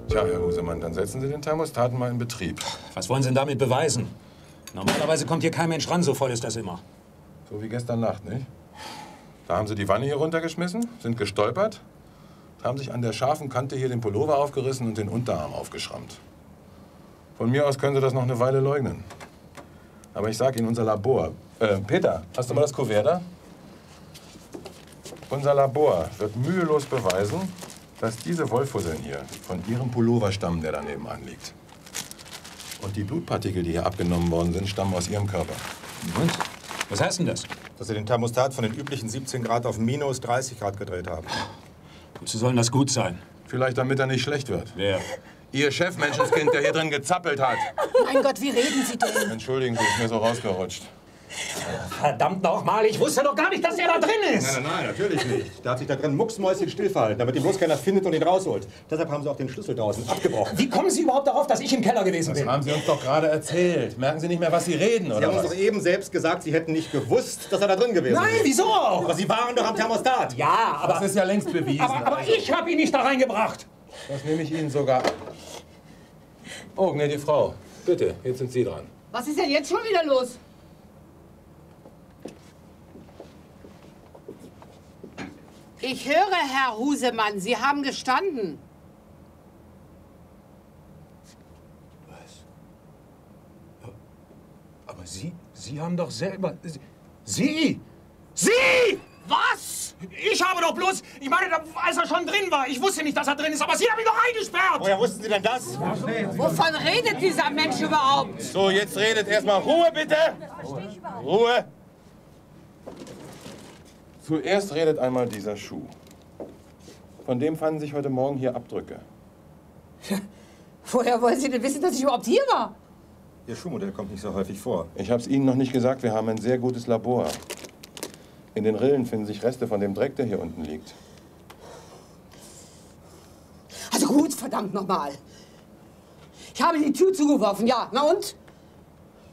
Tja, Herr Husemann, dann setzen Sie den Thermostaten mal in Betrieb. Was wollen Sie denn damit beweisen? Normalerweise kommt hier kein Mensch ran, so voll ist das immer. So wie gestern Nacht, nicht? Da haben Sie die Wanne hier runtergeschmissen, sind gestolpert, haben sich an der scharfen Kante hier den Pullover aufgerissen und den Unterarm aufgeschrammt. Von mir aus können Sie das noch eine Weile leugnen. Aber ich sage Ihnen, unser Labor... Peter, hast du mal das Kuvert da? Unser Labor wird mühelos beweisen, dass diese Wollfusseln hier von Ihrem Pullover stammen, der daneben anliegt. Und die Blutpartikel, die hier abgenommen worden sind, stammen aus Ihrem Körper. Und? Was heißt denn das? Dass Sie den Thermostat von den üblichen 17 Grad auf minus 30 Grad gedreht haben. Wozu soll denn das gut sein? Vielleicht, damit er nicht schlecht wird. Wer? Ihr Chefmenschenskind, der hier drin gezappelt hat. Mein Gott, wie reden Sie denn? Entschuldigen Sie, ist mir so rausgerutscht. Verdammt noch mal, ich wusste doch gar nicht, dass er da drin ist! Nein, natürlich nicht. Der hat sich da drin mucksmäuschen verhalten, damit ihn bloß keiner findet und ihn rausholt. Deshalb haben Sie auch den Schlüssel draußen abgebrochen. Wie kommen Sie überhaupt darauf, dass ich im Keller gewesen bin? Das haben Sie uns doch gerade erzählt. Merken Sie nicht mehr, was Sie reden, Sie oder haben uns was? doch eben selbst gesagt, Sie hätten nicht gewusst, dass er da drin gewesen ist. Nein, wieso auch? Aber Sie waren doch am Thermostat. Ja, aber... Das ist ja längst bewiesen. Aber ich habe ihn nicht da reingebracht. Das nehme ich Ihnen sogar ab. Oh, gnädige Frau. Bitte, jetzt sind Sie dran. Was ist denn jetzt schon wieder los? Ich höre, Herr Husemann, Sie haben gestanden. Was? Aber Sie haben doch selber... Sie! Was? Ich habe doch bloß... Ich meine, als er schon drin war. Ich wusste nicht, dass er drin ist, aber Sie haben ihn doch eingesperrt! Woher wussten Sie denn das? Wovon redet dieser Mensch überhaupt? So, jetzt redet erstmal Ruhe, bitte! Ruhe! Zuerst redet einmal dieser Schuh. Von dem fanden sich heute Morgen hier Abdrücke. Woher wollen Sie denn wissen, dass ich überhaupt hier war? Ihr Schuhmodell kommt nicht so häufig vor. Ich habe es Ihnen noch nicht gesagt, wir haben ein sehr gutes Labor. In den Rillen finden sich Reste von dem Dreck, der hier unten liegt. Also gut, verdammt nochmal. Ich habe die Tür zugeworfen, ja. Na und?